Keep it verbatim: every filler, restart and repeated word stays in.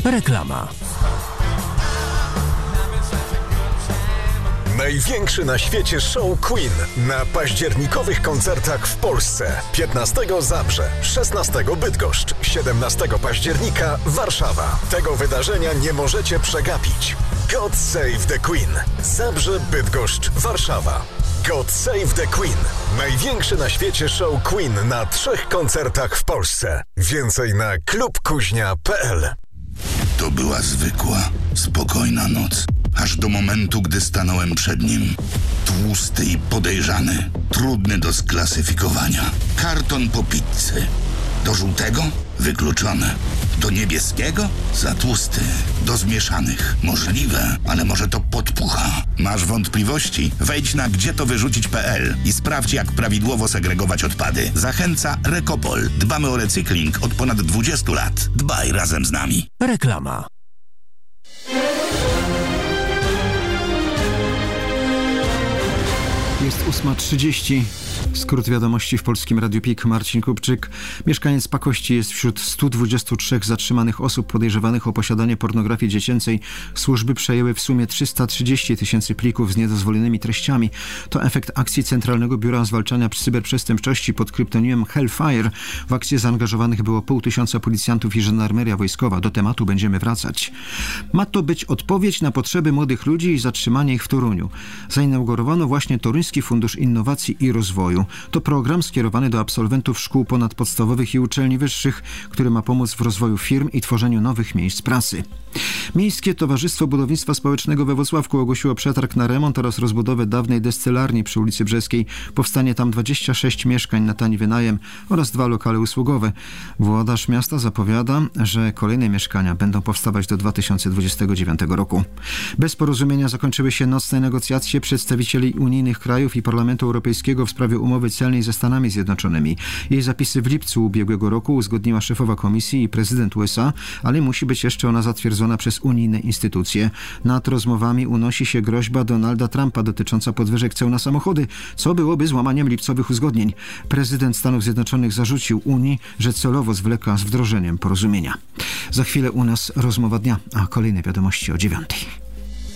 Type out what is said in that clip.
Reklama. Największy na świecie show Queen na październikowych koncertach w Polsce. piętnastego Zabrze, szesnastego Bydgoszcz, siedemnastego października Warszawa. Tego wydarzenia nie możecie przegapić. God Save the Queen. Zabrze, Bydgoszcz, Warszawa. God Save the Queen. Największy na świecie show Queen na trzech koncertach w Polsce. Więcej na klub kuźnia kropka p l. To była zwykła, spokojna noc. Aż do momentu, gdy stanąłem przed nim. Tłusty i podejrzany. Trudny do sklasyfikowania. Karton po pizzy. Do żółtego? Wykluczone. Do niebieskiego? Za tłusty. Do zmieszanych? Możliwe, ale może to podpucha. Masz wątpliwości? Wejdź na gdzie to wyrzucić kropka p l i sprawdź, jak prawidłowo segregować odpady. Zachęca Recopol. Dbamy o recykling od ponad dwudziestu lat. Dbaj razem z nami. Reklama. Jest ósma trzydzieści. Skrót wiadomości w Polskim Radiu P I K. Marcin Kupczyk. Mieszkaniec Pakości jest wśród stu dwudziestu trzech zatrzymanych osób podejrzewanych o posiadanie pornografii dziecięcej. Służby przejęły w sumie trzysta trzydzieści tysięcy plików z niedozwolonymi treściami. To efekt akcji Centralnego Biura Zwalczania Cyberprzestępczości pod kryptonimem Hellfire. W akcję zaangażowanych było pół tysiąca policjantów i żandarmeria wojskowa. Do tematu będziemy wracać. Ma to być odpowiedź na potrzeby młodych ludzi i zatrzymanie ich w Toruniu. Zainaugurowano właśnie Toruński Fundusz Innowacji i Rozwoju. To program skierowany do absolwentów szkół ponadpodstawowych i uczelni wyższych, który ma pomóc w rozwoju firm i tworzeniu nowych miejsc pracy. Miejskie Towarzystwo Budownictwa Społecznego we Włocławku ogłosiło przetarg na remont oraz rozbudowę dawnej destylarni przy ulicy Brzeskiej. Powstanie tam dwadzieścia sześć mieszkań na tani wynajem oraz dwa lokale usługowe. Włodarz miasta zapowiada, że kolejne mieszkania będą powstawać do dwa tysiące dwudziestego dziewiątego roku. Bez porozumienia zakończyły się nocne negocjacje przedstawicieli unijnych krajów i Parlamentu Europejskiego w sprawie umowy celnej ze Stanami Zjednoczonymi. Jej zapisy w lipcu ubiegłego roku uzgodniła szefowa komisji i prezydent U S A, ale musi być jeszcze ona zatwierdzona przez unijne instytucje. Nad rozmowami unosi się groźba Donalda Trumpa dotycząca podwyżek ceł na samochody, co byłoby złamaniem lipcowych uzgodnień. Prezydent Stanów Zjednoczonych zarzucił Unii, że celowo zwleka z wdrożeniem porozumienia. Za chwilę u nas rozmowa dnia, a kolejne wiadomości o dziewiątej.